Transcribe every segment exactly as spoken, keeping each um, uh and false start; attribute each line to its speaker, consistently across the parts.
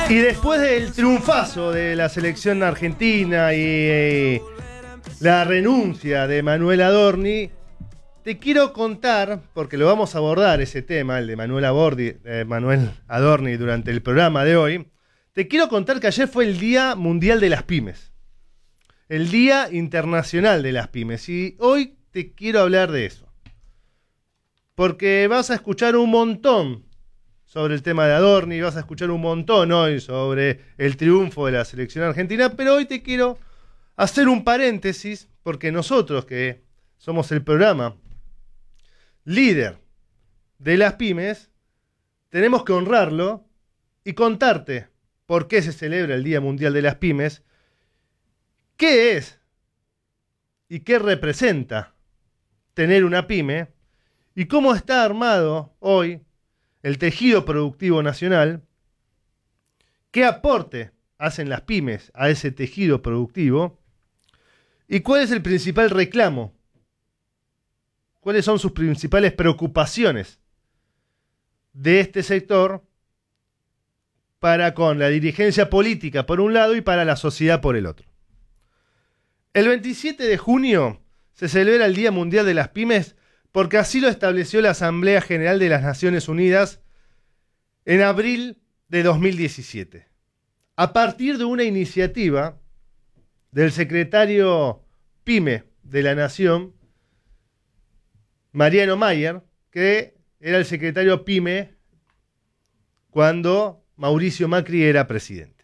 Speaker 1: Y después del triunfazo de la selección argentina y eh, la renuncia de Manuel Adorni, te quiero contar, porque lo vamos a abordar ese tema, el de Manuel, Abordi, eh, Manuel Adorni durante el programa de hoy, te quiero contar que ayer fue el Día Mundial de las Pymes, el Día Internacional de las Pymes, y hoy te quiero hablar de eso, porque vas a escuchar un montón sobre el tema de Adorni, vas a escuchar un montón hoy sobre el triunfo de la selección argentina, pero hoy te quiero hacer un paréntesis, porque nosotros que somos el programa líder de las pymes, tenemos que honrarlo y contarte por qué se celebra el Día Mundial de las Pymes, qué es y qué representa tener una pyme y cómo está armado hoy el tejido productivo nacional, qué aporte hacen las pymes a ese tejido productivo y cuál es el principal reclamo, cuáles son sus principales preocupaciones de este sector para con la dirigencia política por un lado y para la sociedad por el otro. El veintisiete de junio se celebra el Día Mundial de las Pymes porque así lo estableció la Asamblea General de las Naciones Unidas en abril de dos mil diecisiete, a partir de una iniciativa del secretario PYME de la Nación, Mariano Mayer, que era el secretario PYME cuando Mauricio Macri era presidente.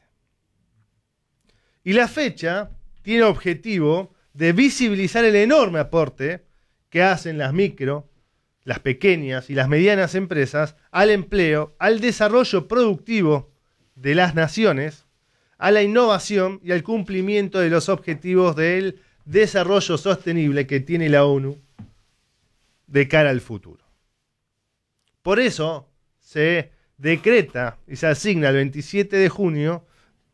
Speaker 1: Y la fecha tiene objetivo de visibilizar el enorme aporte que hacen las micro, las pequeñas y las medianas empresas al empleo, al desarrollo productivo de las naciones, a la innovación y al cumplimiento de los objetivos del desarrollo sostenible que tiene la ONU de cara al futuro. Por eso se decreta y se asigna el veintisiete de junio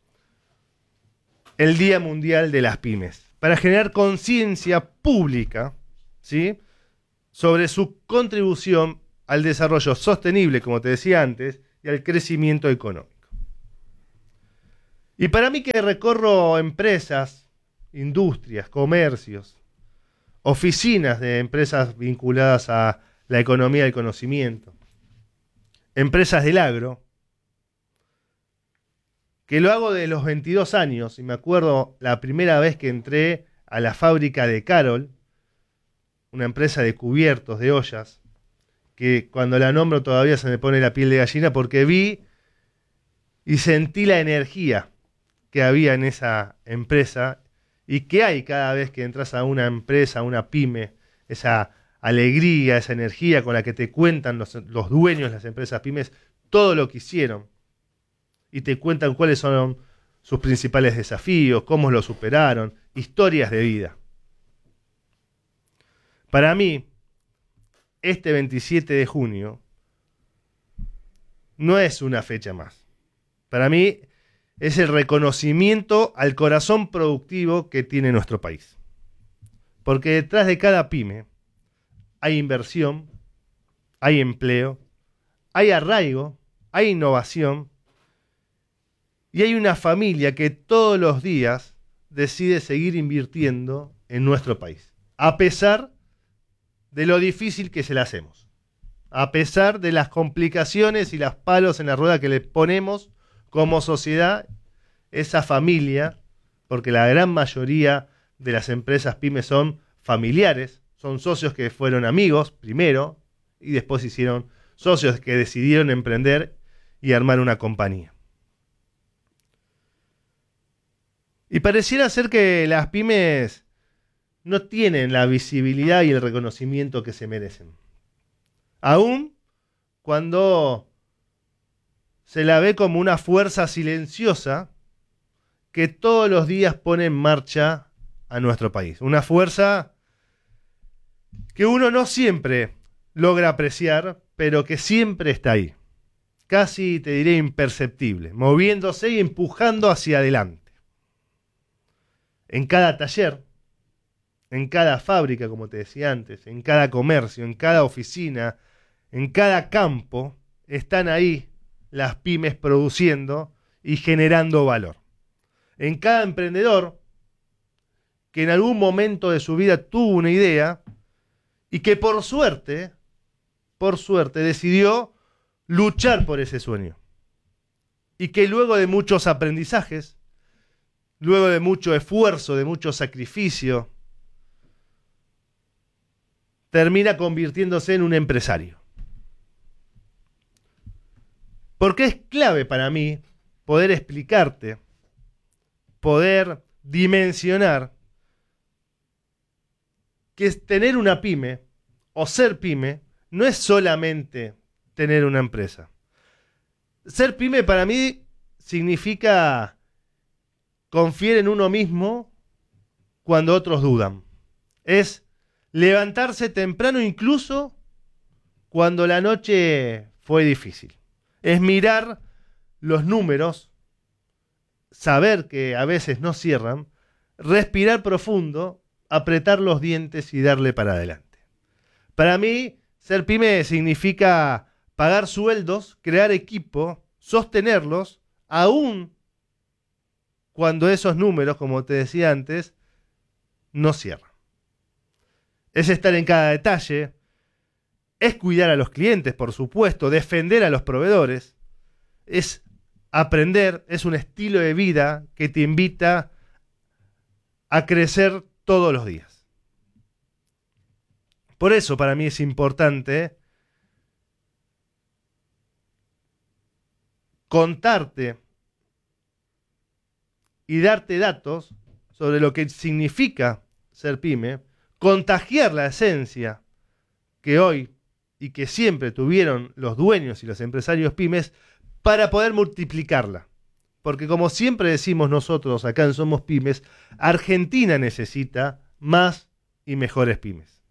Speaker 1: el Día Mundial de las Pymes, para generar conciencia pública, ¿sí?, sobre su contribución al desarrollo sostenible, como te decía antes, y al crecimiento económico. Y para mí que recorro empresas, industrias, comercios, oficinas de empresas vinculadas a la economía del conocimiento, empresas del agro, que lo hago de los veintidós años, y me acuerdo la primera vez que entré a la fábrica de Carol, una empresa de cubiertos, de ollas, que cuando la nombro todavía se me pone la piel de gallina porque vi y sentí la energía que había en esa empresa y que hay cada vez que entras a una empresa, a una pyme, esa alegría, esa energía con la que te cuentan los, los dueños de las empresas pymes todo lo que hicieron y te cuentan cuáles son sus principales desafíos, cómo lo superaron, historias de vida. Para mí, este veintisiete de junio no es una fecha más. Para mí es el reconocimiento al corazón productivo que tiene nuestro país. Porque detrás de cada pyme hay inversión, hay empleo, hay arraigo, hay innovación y hay una familia que todos los días decide seguir invirtiendo en nuestro país, a pesar de lo difícil que se la hacemos, a pesar de las complicaciones y los palos en la rueda que le ponemos como sociedad, esa familia, porque la gran mayoría de las empresas pymes son familiares, son socios que fueron amigos primero y después hicieron socios que decidieron emprender y armar una compañía. Y pareciera ser que las pymes no tienen la visibilidad y el reconocimiento que se merecen. Aún cuando se la ve como una fuerza silenciosa que todos los días pone en marcha a nuestro país. Una fuerza que uno no siempre logra apreciar, pero que siempre está ahí. Casi te diré imperceptible, moviéndose y empujando hacia adelante. En cada taller, en cada fábrica, como te decía antes, en cada comercio, en cada oficina, en cada campo, están ahí las pymes produciendo y generando valor. En cada emprendedor que en algún momento de su vida tuvo una idea y que por suerte, por suerte decidió luchar por ese sueño. Y que luego de muchos aprendizajes, luego de mucho esfuerzo, de mucho sacrificio, termina convirtiéndose en un empresario. Porque es clave para mí poder explicarte, poder dimensionar que tener una pyme o ser pyme no es solamente tener una empresa. Ser pyme para mí significa confiar en uno mismo cuando otros dudan. Es levantarse temprano incluso cuando la noche fue difícil. Es mirar los números, saber que a veces no cierran, respirar profundo, apretar los dientes y darle para adelante. Para mí, ser pyme significa pagar sueldos, crear equipo, sostenerlos, aún cuando esos números, como te decía antes, no cierran. Es estar en cada detalle, es cuidar a los clientes, por supuesto, defender a los proveedores, es aprender, es un estilo de vida que te invita a crecer todos los días. Por eso para mí es importante contarte y darte datos sobre lo que significa ser pyme, contagiar la esencia que hoy y que siempre tuvieron los dueños y los empresarios pymes para poder multiplicarla. Porque como siempre decimos nosotros acá en Somos Pymes, Argentina necesita más y mejores pymes.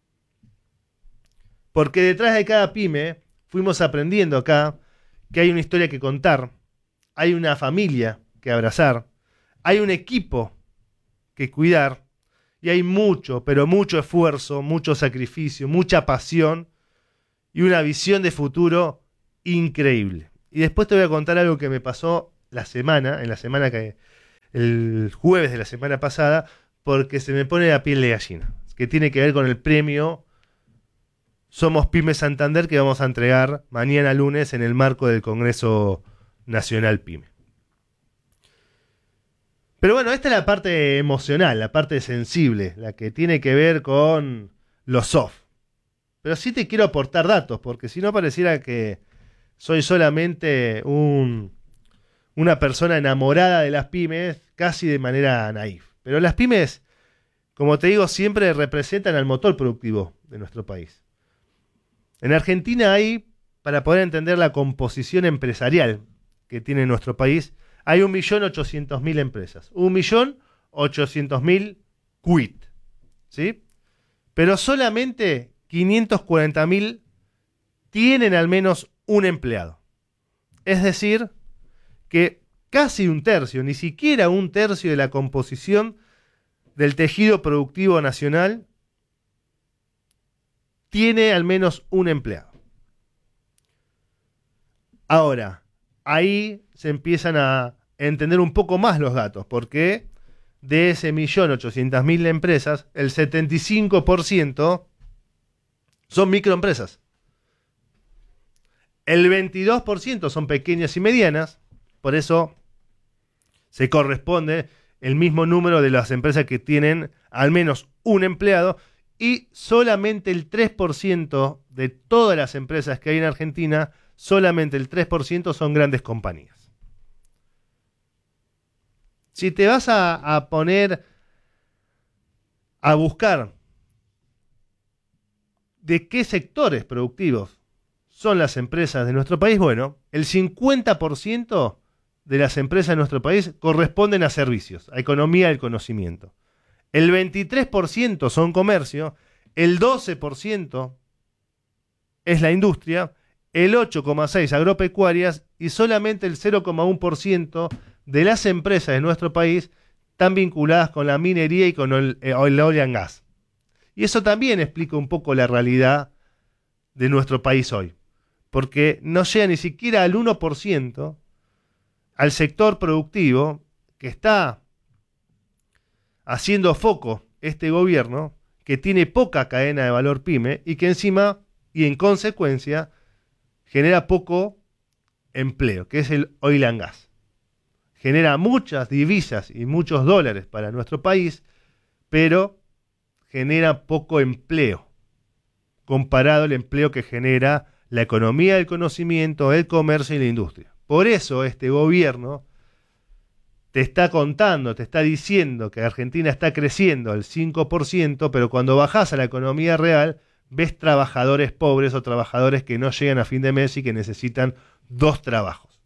Speaker 1: Porque detrás de cada pyme fuimos aprendiendo acá que hay una historia que contar, hay una familia que abrazar, hay un equipo que cuidar y hay mucho, pero mucho esfuerzo, mucho sacrificio, mucha pasión y una visión de futuro increíble. Y después te voy a contar algo que me pasó la semana, en la semana que, el jueves de la semana pasada, porque se me pone la piel de gallina, que tiene que ver con el premio Somos Pymes Santander que vamos a entregar mañana lunes en el marco del Congreso Nacional Pyme. Pero bueno, esta es la parte emocional, la parte sensible, la que tiene que ver con lo soft. Pero sí te quiero aportar datos, porque si no pareciera que soy solamente un, una persona enamorada de las pymes, casi de manera naif. Pero las pymes, como te digo, siempre representan al motor productivo de nuestro país. En Argentina hay, para poder entender la composición empresarial que tiene nuestro país, hay un millón ochocientos mil empresas. un millón ochocientos mil quit. ¿Sí? Pero solamente quinientos cuarenta mil tienen al menos un empleado. Es decir, que casi un tercio, ni siquiera un tercio de la composición del tejido productivo nacional tiene al menos un empleado. Ahora, ahí se empiezan a entender un poco más los datos, porque de ese millón ochocientas mil empresas, el setenta y cinco por ciento son microempresas. El veintidós por ciento son pequeñas y medianas, por eso se corresponde el mismo número de las empresas que tienen al menos un empleado, y solamente el tres por ciento de todas las empresas que hay en Argentina, solamente el tres por ciento son grandes compañías. Si te vas a, a poner a buscar de qué sectores productivos son las empresas de nuestro país, bueno, el cincuenta por ciento de las empresas de nuestro país corresponden a servicios, a economía del conocimiento. El veintitrés por ciento son comercio, el doce por ciento es la industria, el ocho coma seis por ciento agropecuarias y solamente el cero coma uno por ciento de las empresas de nuestro país están vinculadas con la minería y con el, el oil and gas. Y eso también explica un poco la realidad de nuestro país hoy, porque no llega ni siquiera al uno por ciento al sector productivo que está haciendo foco este gobierno, que tiene poca cadena de valor pyme y que encima y en consecuencia genera poco empleo, que es el oil and gas. Genera muchas divisas y muchos dólares para nuestro país, pero genera poco empleo comparado al empleo que genera la economía del conocimiento, el comercio y la industria. Por eso este gobierno te está contando, te está diciendo que Argentina está creciendo al cinco por ciento, pero cuando bajás a la economía real, ves trabajadores pobres o trabajadores que no llegan a fin de mes y que necesitan dos trabajos.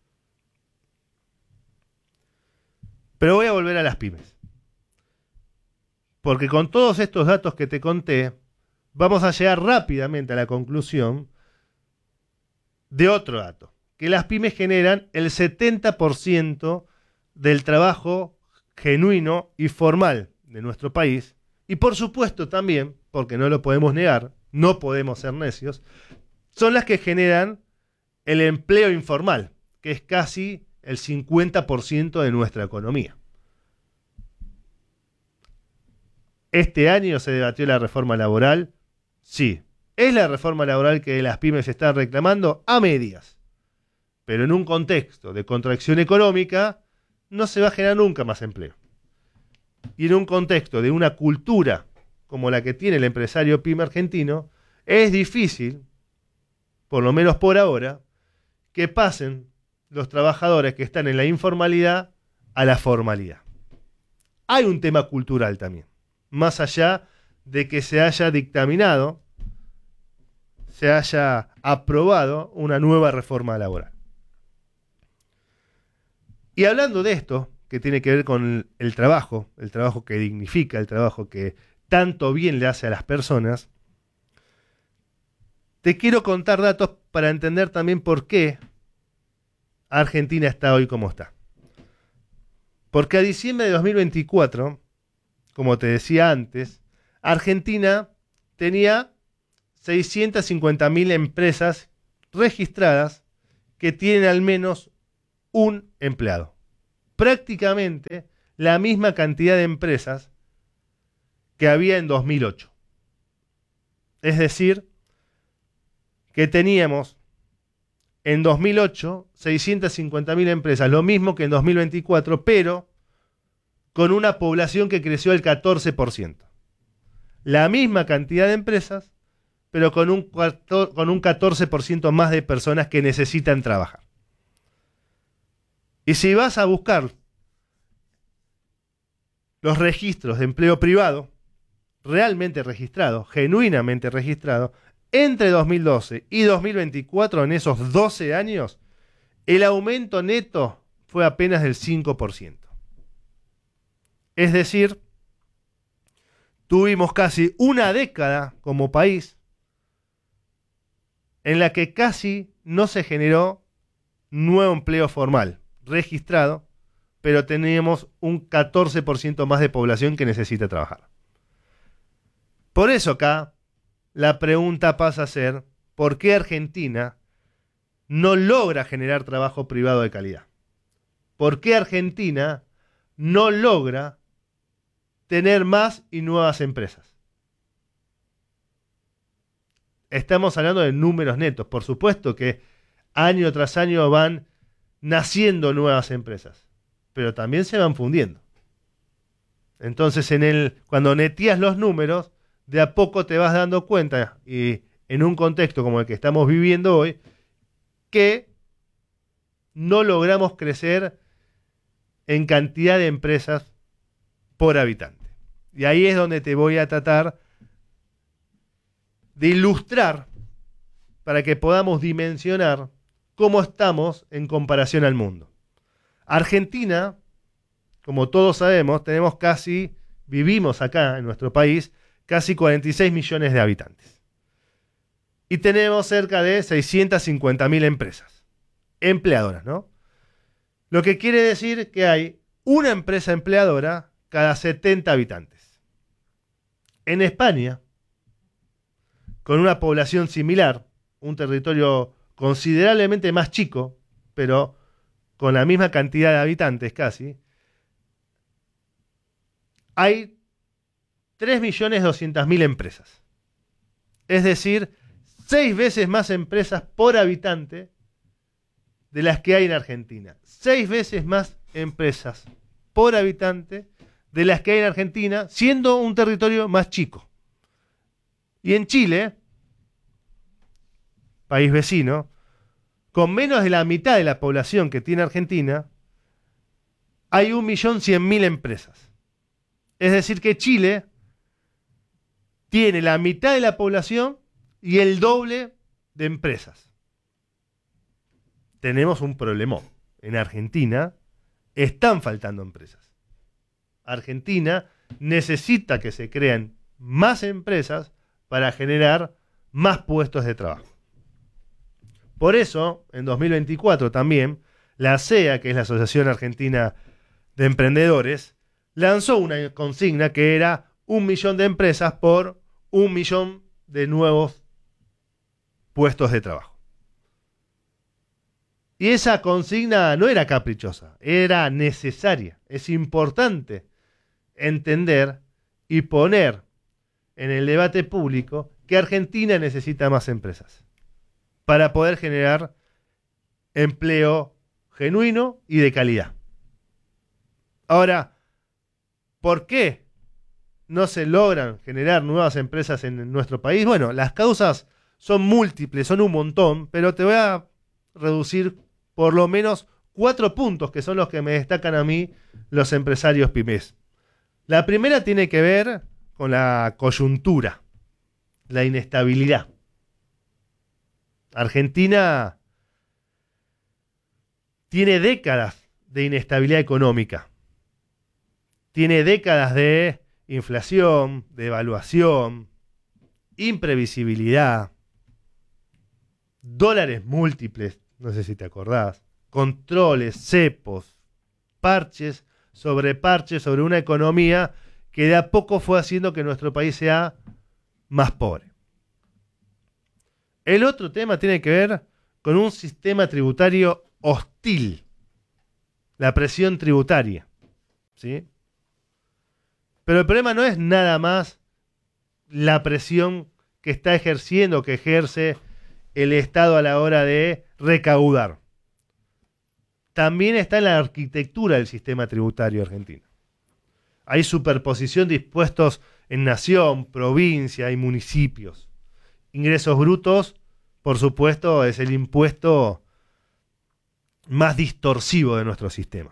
Speaker 1: Pero voy a volver a las pymes. Porque con todos estos datos que te conté, vamos a llegar rápidamente a la conclusión de otro dato, que las pymes generan el setenta por ciento del trabajo genuino y formal de nuestro país, y por supuesto también, porque no lo podemos negar, no podemos ser necios, son las que generan el empleo informal, que es casi el cincuenta por ciento de nuestra economía. ¿Este año se debatió la reforma laboral? Sí. ¿Es la reforma laboral que las pymes están reclamando? A medias. Pero en un contexto de contracción económica, no se va a generar nunca más empleo. Y en un contexto de una cultura como la que tiene el empresario pyme argentino, es difícil, por lo menos por ahora, que pasen los trabajadores que están en la informalidad a la formalidad. Hay un tema cultural también, más allá de que se haya dictaminado, se haya aprobado una nueva reforma laboral. Y hablando de esto, que tiene que ver con el trabajo, el trabajo que dignifica, el trabajo que tanto bien le hace a las personas, te quiero contar datos para entender también por qué Argentina está hoy como está. Porque a diciembre de dos mil veinticuatro, como te decía antes, Argentina tenía seiscientas cincuenta mil empresas registradas que tienen al menos un empleado. Prácticamente la misma cantidad de empresas que había en dos mil ocho. Es decir, que teníamos en dos mil ocho seiscientas cincuenta mil empresas, lo mismo que en dos mil veinticuatro, pero con una población que creció el catorce por ciento. La misma cantidad de empresas, pero con un, con un catorce por ciento más de personas que necesitan trabajar. Y si vas a buscar los registros de empleo privado, realmente registrados, genuinamente registrados, entre dos mil doce y dos mil veinticuatro, en esos doce años, el aumento neto fue apenas del cinco por ciento. Es decir, tuvimos casi una década como país en la que casi no se generó nuevo empleo formal registrado, pero teníamos un catorce por ciento más de población que necesita trabajar. Por eso acá la pregunta pasa a ser, ¿por qué Argentina no logra generar trabajo privado de calidad? ¿Por qué Argentina no logra tener más y nuevas empresas? Estamos hablando de números netos. Por supuesto que año tras año van naciendo nuevas empresas, pero también se van fundiendo. Entonces, en el, cuando neteas los números, de a poco te vas dando cuenta, y en un contexto como el que estamos viviendo hoy, que no logramos crecer en cantidad de empresas por habitante. Y ahí es donde te voy a tratar de ilustrar para que podamos dimensionar cómo estamos en comparación al mundo. Argentina, como todos sabemos, tenemos casi, vivimos acá en nuestro país, casi cuarenta y seis millones de habitantes. Y tenemos cerca de seiscientas cincuenta mil empresas, empleadoras, ¿no? Lo que quiere decir que hay una empresa empleadora cada setenta habitantes. En España, con una población similar, un territorio considerablemente más chico, pero con la misma cantidad de habitantes casi, hay tres millones doscientas mil empresas. Es decir, seis veces más empresas por habitante de las que hay en Argentina. Seis veces más empresas por habitante de las que hay en Argentina, siendo un territorio más chico. Y en Chile, país vecino, con menos de la mitad de la población que tiene Argentina, hay un millón cien mil empresas. Es decir que Chile tiene la mitad de la población y el doble de empresas. Tenemos un problemón. En Argentina están faltando empresas. Argentina necesita que se creen más empresas para generar más puestos de trabajo. Por eso, en dos mil veinticuatro también, la A S E A, que es la Asociación Argentina de Emprendedores, lanzó una consigna que era un millón de empresas por un millón de nuevos puestos de trabajo. Y esa consigna no era caprichosa, era necesaria. Es importante entender y poner en el debate público que Argentina necesita más empresas para poder generar empleo genuino y de calidad. Ahora, ¿por qué no se logran generar nuevas empresas en nuestro país? Bueno, las causas son múltiples, son un montón, pero te voy a reducir por lo menos cuatro puntos que son los que me destacan a mí los empresarios pymes. La primera tiene que ver con la coyuntura, la inestabilidad. Argentina tiene décadas de inestabilidad económica. Tiene décadas de inflación, devaluación, imprevisibilidad, dólares múltiples, no sé si te acordás, controles, cepos, parches sobre parches sobre una economía que de a poco fue haciendo que nuestro país sea más pobre. El otro tema tiene que ver con un sistema tributario hostil, la presión tributaria, ¿sí? Pero el problema no es nada más la presión que está ejerciendo, que ejerce el Estado a la hora de recaudar. También está en la arquitectura del sistema tributario argentino. Hay superposición de impuestos en nación, provincia y municipios. Ingresos brutos, por supuesto, es el impuesto más distorsivo de nuestro sistema.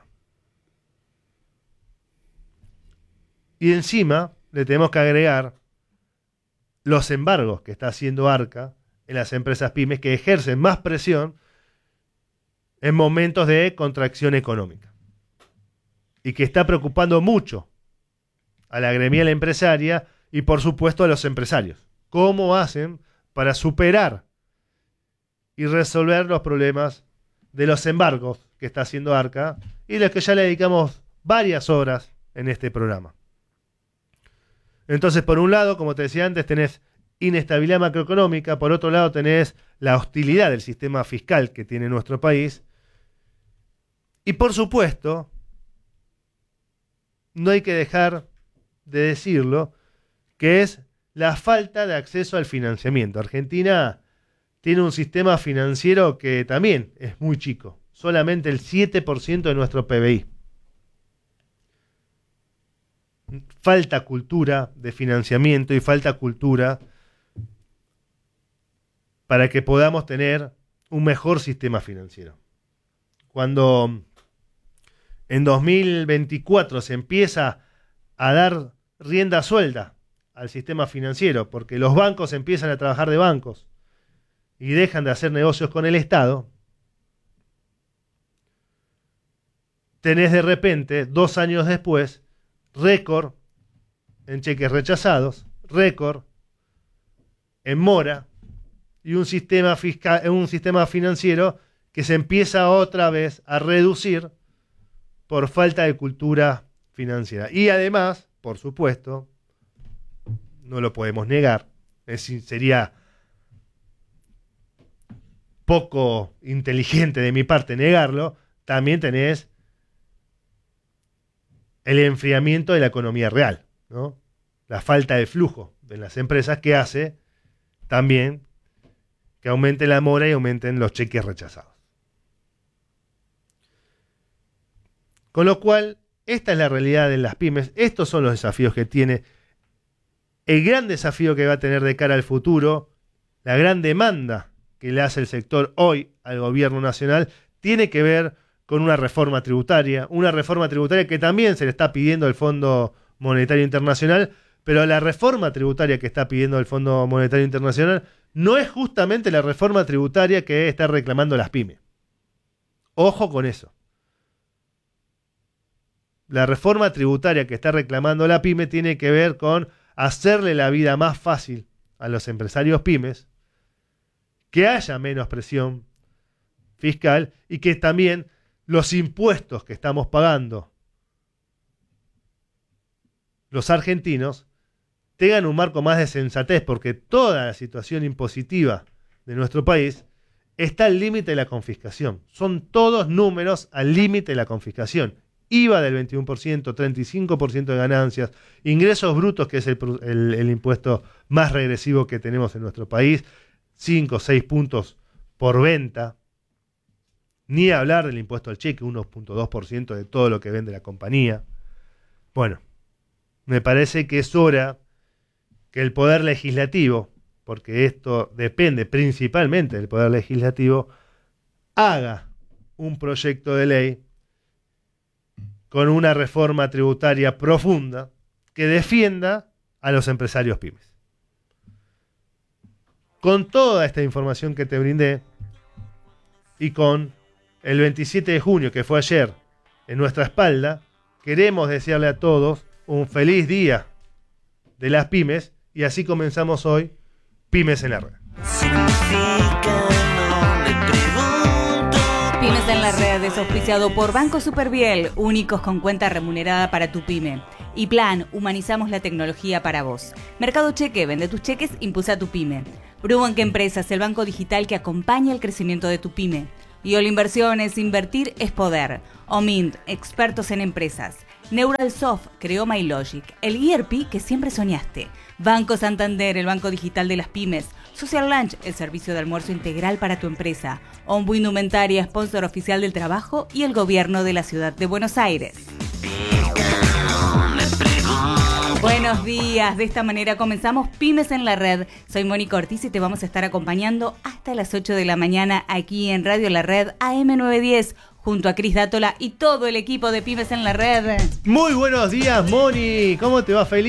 Speaker 1: Y encima le tenemos que agregar los embargos que está haciendo Arca en las empresas pymes, que ejercen más presión en momentos de contracción económica y que está preocupando mucho a la gremial empresaria y por supuesto a los empresarios. ¿Cómo hacen para superar y resolver los problemas de los embargos que está haciendo Arca y los que ya le dedicamos varias horas en este programa? Entonces, por un lado, como te decía antes, tenés inestabilidad macroeconómica, por otro lado tenés la hostilidad del sistema fiscal que tiene nuestro país, y por supuesto, no hay que dejar de decirlo, que es la falta de acceso al financiamiento. Argentina tiene un sistema financiero que también es muy chico, solamente el siete por ciento de nuestro P B I. Falta cultura de financiamiento y falta cultura para que podamos tener un mejor sistema financiero. Cuando en dos mil veinticuatro se empieza a dar rienda suelta al sistema financiero, porque los bancos empiezan a trabajar de bancos y dejan de hacer negocios con el Estado, tenés de repente, dos años después, récord en cheques rechazados, récord en mora y un sistema fiscal, un sistema financiero que se empieza otra vez a reducir por falta de cultura financiera. Y además, por supuesto, no lo podemos negar, es, sería poco inteligente de mi parte negarlo, también tenés el enfriamiento de la economía real, ¿no? La falta de flujo en las empresas que hace también que aumente la mora y aumenten los cheques rechazados. Con lo cual, esta es la realidad de las pymes, estos son los desafíos que tiene, el gran desafío que va a tener de cara al futuro, la gran demanda que le hace el sector hoy al gobierno nacional, tiene que ver con una reforma tributaria, una reforma tributaria que también se le está pidiendo al Fondo Monetario Internacional, pero la reforma tributaria que está pidiendo el Fondo Monetario Internacional no es justamente la reforma tributaria que está reclamando las pymes. Ojo con eso. La reforma tributaria que está reclamando la pyme tiene que ver con hacerle la vida más fácil a los empresarios pymes, que haya menos presión fiscal y que también los impuestos que estamos pagando los argentinos tengan un marco más de sensatez, porque toda la situación impositiva de nuestro país está al límite de la confiscación. Son todos números al límite de la confiscación. I V A del veintiuno por ciento, treinta y cinco por ciento de ganancias, ingresos brutos, que es el, el, el impuesto más regresivo que tenemos en nuestro país, cinco o seis puntos por venta. Ni hablar del impuesto al cheque, uno punto dos por ciento de todo lo que vende la compañía. Bueno, me parece que es hora que el Poder Legislativo, porque esto depende principalmente del Poder Legislativo, haga un proyecto de ley con una reforma tributaria profunda que defienda a los empresarios pymes. Con toda esta información que te brindé y con el veintisiete de junio, que fue ayer, en nuestra espalda, queremos desearle a todos un feliz día de las pymes y así comenzamos hoy Pymes en la Red.
Speaker 2: Pymes en la Red es auspiciado por Banco Superviel, únicos con cuenta remunerada para tu pyme. Y Plan, humanizamos la tecnología para vos. Mercado Cheque, vende tus cheques, impulsa tu pyme. Brubank Empresas, el banco digital que acompaña el crecimiento de tu pyme. Y Ol Inversiones, invertir es poder. Omint, expertos en empresas. Neuralsoft, creó MyLogic, el E R P que siempre soñaste. Banco Santander, el banco digital de las pymes. Social Lunch, el servicio de almuerzo integral para tu empresa. Ombu Indumentaria, sponsor oficial del trabajo y el gobierno de la ciudad de Buenos Aires. Buenos días, de esta manera comenzamos Pymes en la Red. Soy Mónica Ortiz y te vamos a estar acompañando hasta las ocho de la mañana aquí en Radio La Red A M novecientos diez junto a Cris Dátola y todo el equipo de Pymes en la Red.
Speaker 1: Muy buenos días, Moni, ¿cómo te va? Feliz